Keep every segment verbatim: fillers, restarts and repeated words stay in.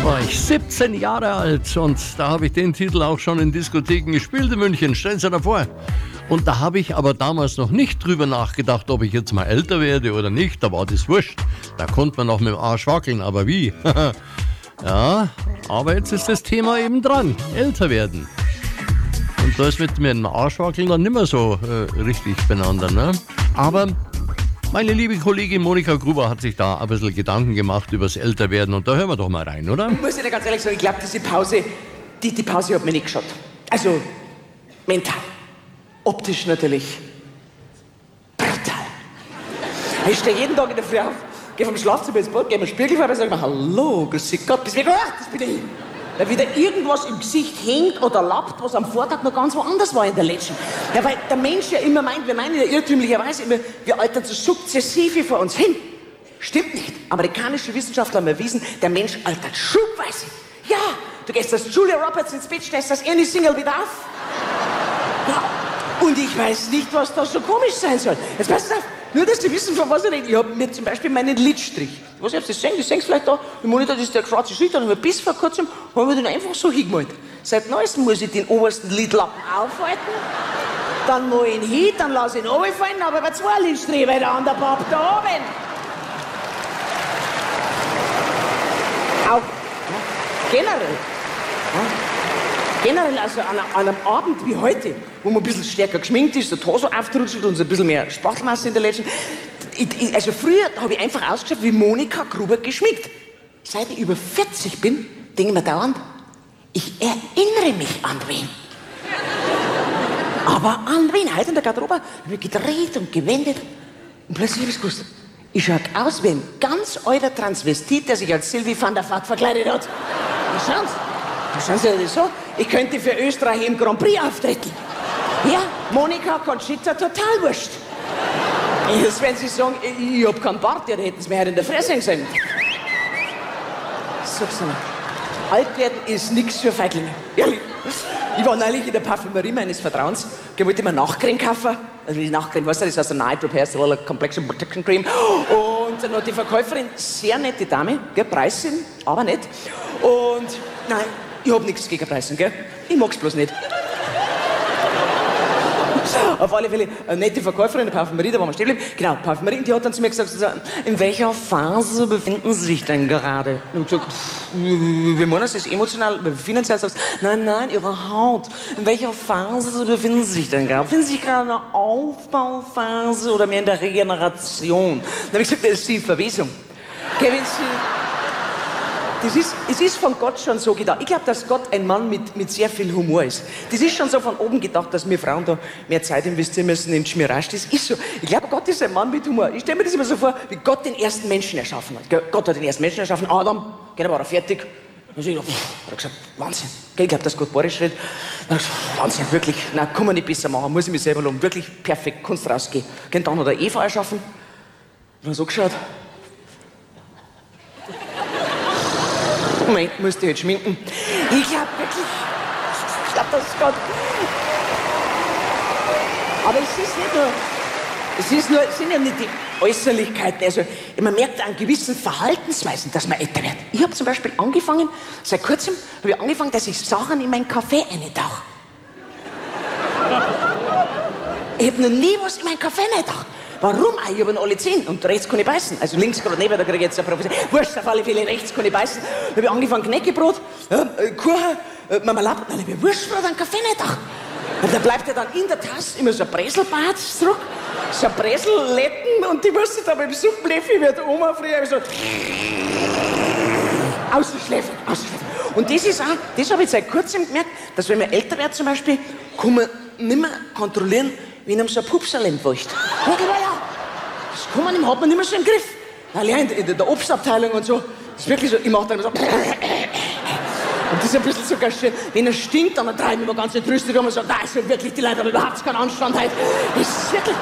war ich siebzehn Jahre alt und da habe ich den Titel auch schon in Diskotheken gespielt in München. Stellen Sie sich vor. Und da habe ich aber damals noch nicht drüber nachgedacht, ob ich jetzt mal älter werde oder nicht. Da war das wurscht. Da konnte man noch mit dem Arsch wackeln, aber wie? Ja, aber jetzt ist das Thema eben dran. Älter werden. Und da ist mit dem Arsch wackeln dann nicht mehr so äh, richtig beieinander, ne? Aber meine liebe Kollegin Monika Gruber hat sich da ein bisschen Gedanken gemacht über das Älterwerden und da hören wir doch mal rein, oder? Ich muss Ihnen ganz ehrlich sagen, ich glaube, diese Pause, die, die Pause hat mir nicht geschaut. Also, mental. Optisch natürlich. Brutal. Ich stehe jeden Tag in der Früh auf, gehe vom Schlafzimmer ins Bad, gehe mir Spiegel vor und sage mir, hallo, grüß Gott, bis wieder, ach, das bin ich. Weil wieder irgendwas im Gesicht hängt oder lappt, was am Vortag noch ganz woanders war in der letzten. Ja, weil der Mensch ja immer meint, wir meinen ja irrtümlicherweise immer, wir altern so sukzessive vor uns hin. Stimmt nicht. Amerikanische Wissenschaftler haben erwiesen, der Mensch altert schubweise. Ja, du gehst als Julia Roberts ins Bett, stellst das Ernie Single wieder auf. Ja, und ich weiß nicht, was da so komisch sein soll. Jetzt passt auf. Nur, dass Sie wissen, von was ich rede. Ich habe mir zum Beispiel meinen Lidstrich. Ich weiß nicht, ob Sie das sehen, das sehen Sie vielleicht da. Im Monitor, das ist der schwarze Strich, dann habe ich bis vor kurzem habe ich den einfach so hingemalt. Seit neuestem muss ich den obersten Lidlappen aufhalten, dann mache ich ihn hin, dann lasse ich ihn runterfallen, aber bei zwei Lidstriche, weil der andere pappt da oben. Auch ja, generell. Ja, Generell, also an, an einem Abend wie heute, wo man ein bisschen stärker geschminkt ist, der Torso auftrutscht und so ein bisschen mehr Spachtelmasse in der letzten. Ich, ich, also früher habe ich einfach ausgeschaut wie Monika Gruber geschminkt. Seit ich über vierzig bin, denke ich mir dauernd, ich erinnere mich an wen. Aber an wen? Heute in der Garderobe habe ich gedreht und gewendet und plötzlich habe ich es gewusst. Ich schaue aus wie ein ganz alter Transvestit, der sich als Sylvie van der Vaart verkleidet hat. Na schauen Sie. Schauen Sie das so? Ich könnte für Österreich im Grand Prix auftreten. Ja, Monika Conchita, total wurscht. Jetzt werden Sie sagen, ich, ich hab keinen Bart, ja, da hätten Sie mir heute in der Fresse gesehen. Sag's mal. Alt werden ist nichts für Feiglinge. Ehrlich. Ich war neulich in der Parfümerie meines Vertrauens. Ich wollte mir Nachcreme kaufen. Also die Nachcreme, weißt du, das heißt eine Night Repair Solar Complexion Protection Cream. Und dann hat die Verkäuferin, sehr nette Dame, gell, Preisen, aber nett. Und nein, ich hab nichts gegen Preisen, gell? Ich mag's bloß nicht. Auf alle Fälle eine nette Verkäuferin in der Parfümerie, da waren wir stehen geblieben. Genau, Parfümerie, die hat dann zu mir gesagt, in welcher Phase befinden Sie sich denn gerade? Und ich hab gesagt, wie meinen Sie das emotional, finanziell? Sagst nein, nein, Ihre Haut. In welcher Phase befinden Sie sich denn gerade? Befinden Sie sich gerade in einer Aufbauphase oder mehr in der Regeneration? Dann habe ich gesagt, das ist die Verwesung. Okay, wenn Sie... Das ist, es ist von Gott schon so gedacht. Ich glaube, dass Gott ein Mann mit, mit sehr viel Humor ist. Das ist schon so von oben gedacht, dass wir Frauen da mehr Zeit investieren müssen in Schmierage. Das ist so. Ich glaube, Gott ist ein Mann mit Humor. Ich stelle mir das immer so vor, wie Gott den ersten Menschen erschaffen hat. Gott hat den ersten Menschen erschaffen, Adam, genau, war er fertig. Dann hat er gesagt, Wahnsinn. Ich glaube, dass Gott borisch redet. Dann hat er gesagt, Wahnsinn, wirklich, na, kann man nicht besser machen, muss ich mich selber loben. Wirklich perfekt, kannst rausgehen. Und dann hat er Eva erschaffen. Dann hat er so geschaut. Moment, musst du jetzt schminken. Ich glaube wirklich, ich glaube, das ist Gott. Aber es ist nicht nur, es ist nur, es sind ja nicht die Äußerlichkeiten. Also, man merkt an gewissen Verhaltensweisen, dass man älter wird. Ich habe zum Beispiel angefangen, seit kurzem habe ich angefangen, dass ich Sachen in meinen Kaffee eintauche. Ich habe noch nie was in meinen Kaffee eintaucht. Warum? Ah, ich habe ihn alle zehn und rechts kann ich beißen. Also links gerade neben, da kriege ich jetzt eine Professor. Wurscht, auf alle Fälle, rechts kann ich beißen. Dann habe ich angefangen, Knäckebrot, ja, Kuchen, äh, Marmelade, dann habe ich Wurstbrot an Kaffee nicht gedacht. Und da bleibt ja dann in der Tasse immer so ein Breselbad zurück, so ein Breselletten und die musste da beim Suppenlöffel wie der Oma früher so ausschläfen, ausschläfen. Und das ist auch, das habe ich seit kurzem gemerkt, dass wenn man älter wird zum Beispiel, kann man nicht mehr kontrollieren, wie einem so ein Pupserlem feucht. Ja, genau, ja. Das kann man nicht, hat man nicht mehr so im Griff. Allein in der Obstabteilung und so, das ist wirklich so, ich mache dann immer so. Und das ist ein bisschen so ganz schön. Wenn er stinkt, dann treiben wir ganz entrüstet um und sagen, da ist ja wirklich, die Leute haben überhaupt keinen Anstand heute. Das ist wirklich...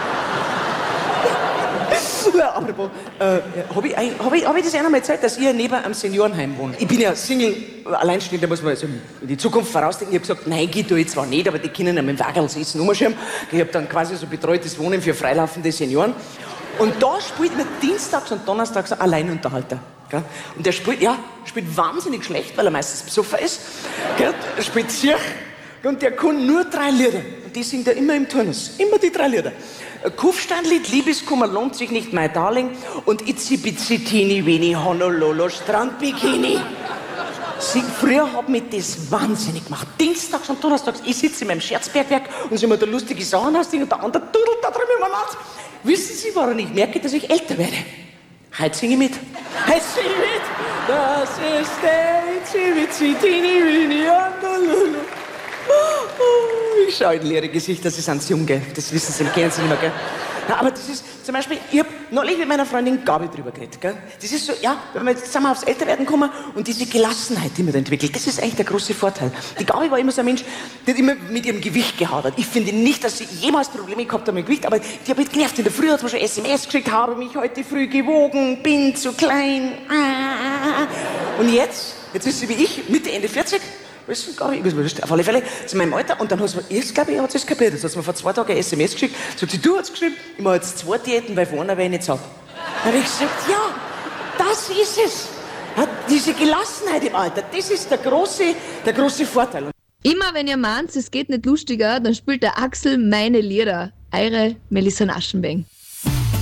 Ja, apropos, äh, habe ich, hab ich, hab ich das einer mal erzählt, dass ihr neben einem Seniorenheim wohnt? Ich bin ja Single, alleinstehend, da muss man also in die Zukunft vorausdenken. Ich habe gesagt, nein, geht ich zwar nicht, aber die können ja mit dem Wagel sitzen, umschirmen. Ich habe dann quasi so betreutes Wohnen für freilaufende Senioren. Und da spielt mir dienstags und donnerstags ein Alleinunterhalter. Gell? Und der spielt, ja, spielt wahnsinnig schlecht, weil er meistens besoffen ist. Gell? Er spielt Zirch und der kann nur drei Lieder. Und die singt er immer im Turnus. Immer die drei Lieder. Kufsteinlied, Liebeskummer lohnt sich nicht, my darling. Und Itzi Bitzi Teeny Weeny Honolulu Strandbikini. Sie, früher hat mich das wahnsinnig gemacht. Dienstags und Donnerstags, ich sitze in meinem Scherzbergwerk und sie mir da lustige Sachen ausdenken und der andere dudelt da drüben immer nach. Wissen Sie, woran ich merke, dass ich älter werde? Heute singe ich mit. Heute singe ich mit. Das ist der Itzi Bitzi Teeny Weeny Honolulu. Ich schaue in leere Gesichter, sie sind jung, gell? Das wissen Sie, kennen Sie nicht mehr, gell? Ja, aber das ist zum Beispiel, ich hab neulich mit meiner Freundin Gabi drüber geredet, gell? Das ist so, ja, wenn wir jetzt zusammen aufs Älterwerden kommen und diese Gelassenheit, die man da entwickelt, das ist eigentlich der große Vorteil. Die Gabi war immer so ein Mensch, die hat immer mit ihrem Gewicht gehadert. Ich finde nicht, dass sie jemals Probleme gehabt hat mit Gewicht, aber die hat mich genervt. In der Früh hat sie mir schon S M S geschickt, habe mich heute früh gewogen, bin zu klein. Und jetzt, jetzt ist sie wie ich, Mitte, Ende vierzig. Weißt du, gar nicht, auf alle Fälle zu meinem Alter. Und dann hat sie mir, erst glaube ich, hat sie es kapiert. Das hat sie mir vor zwei Tagen eine S M S geschickt. Sagt sie, du hast geschrieben, ich mache jetzt zwei Diäten, weil von einer wäre ich nicht satt. Dann habe ich gesagt, ja, das ist es. Ja, diese Gelassenheit im Alter, das ist der große, der große Vorteil. Immer wenn ihr meint, es geht nicht lustiger, dann spielt der Axel meine Lieder. Eure Melissa Naschenbeng.